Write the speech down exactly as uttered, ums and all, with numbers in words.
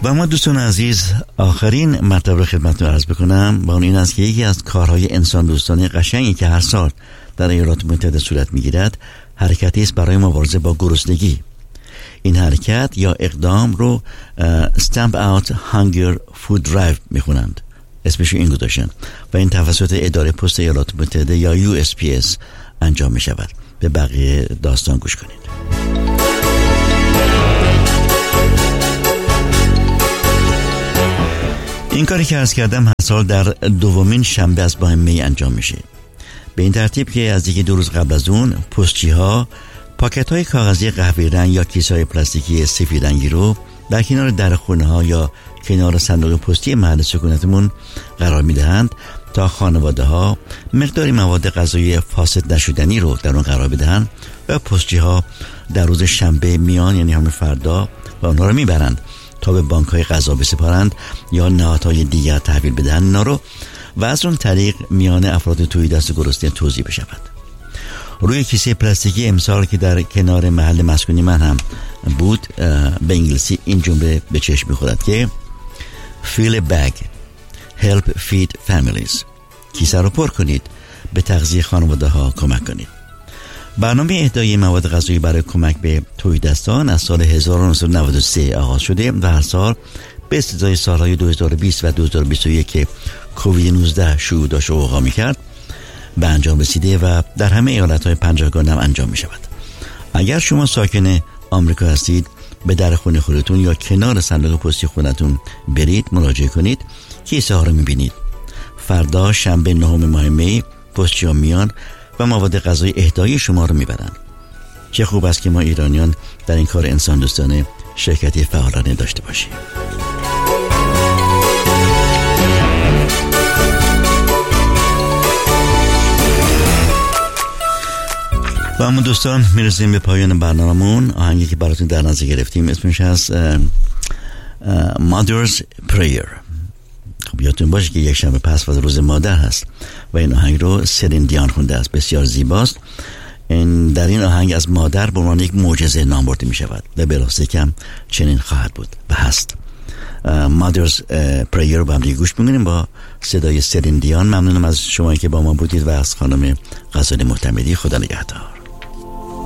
و اما دوستان عزیز، آخرین مطلب خدمتتون عرض بکنم با اون این است که یکی از کارهای انسان دوستانه قشنگی که هر سال در ایالات متحده صورت میگیرد حرکتی است برای مبارزه با گرسنگی. این حرکت یا اقدام رو Stamp Out Hunger Food Drive میخونند، اسمش این گذاشتن و این توسط اداره پست ایالات متحده یا یو اس پی اس انجام می شود. به بقیه داستان گوش کنید. این کاری که عرض کردم هر سال در دومین شنبه از ماه می انجام میشه. به این ترتیب که از دیگه دو روز قبل از اون پستچی ها پاکت های کاغذی قهوه‌ای رنگ یا کیسه های پلاستیکی سفید رنگی رو در کنار در خونه ها یا کنار صندوق پستی محل سکونتمون قرار میدهند تا خانواده ها مقداری مواد غذایی فاسد نشدنی رو در اون قرار بدهند و پستچی ها در روز شنبه میان، یعنی همون فردا، و اونها رو میبرند تا به بانک های غذا بسپارند یا نهادهای دیگر تحویل بدهند اینا رو و از اون طریق میان افراد توی دست گرسنه توزیع بشود. روی کیسه پلاستیکی امسال که در کنار محل مسکونی من هم بود به انگلیسی این جمله به چشم می‌خورد که Fill a bag, help feed families. کیسه رو پر کنید، به تغذیه خانواده ها کمک کنید. برنامه اهدای مواد غذایی برای کمک به تولیدستان از سال هزار و نهصد و نود و سه آغاز شده و هر سال به استضای سالهای دو هزار و بیست و دو هزار و بیست و یک که کووید نوزده شروع داشت و وقوع می‌کرد به انجام رسیده و در همه ایالت‌های پنجاهگانه هم انجام می‌شود. اگر شما ساکن آمریکا هستید، به در خونه خودتون یا کنار صندوق پستی خونتون برید، مراجعه کنید، کیسه ها رو می‌بینید. فردا شنبه نهم ماه می پستچی‌ها میان و مواد غذایی اهدای شما رو میبرن. چه خوب است که ما ایرانیان در این کار انسان دوستانه شرکتی فعالانه داشته باشیم. و اما دوستان میرسیم به پایان برنامه‌مون. آهنگی که براتون در نظر گرفتیم اسمش هست Mother's Prayer. خب یادتون باشه که یک شنبه پس از روز مادر هست و این آهنگ رو سلین دیون خونده است. بسیار زیباست. این در این آهنگ از مادر به عنوان یک معجزه نام برده می شود و به راستی کم چنین خواهد بود و هست. Mother's Prayer رو با هم دیگه گوش می‌کنیم با صدای سلین دیون. ممنونم از شما که با ما بودید و از خانم غزالی معتمدی. خدا نگهدار.